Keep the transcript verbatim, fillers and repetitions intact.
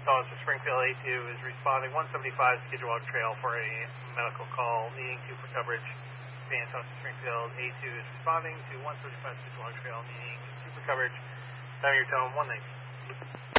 Calls for Springfield A two is responding one seventy-five Skidwalk Trail for a medical call needing to for coverage. Van Calls for Springfield A two is responding to one seventy-five Skidwalk Trail needing to for coverage. Down your tone one ninety.